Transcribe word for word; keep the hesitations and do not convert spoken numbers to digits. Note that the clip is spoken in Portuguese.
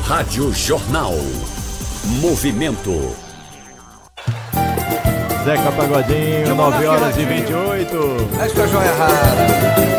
Rádio Jornal. Movimento. Zeca Pagodinho, nove horas e vinte e oito. Esta joia rara.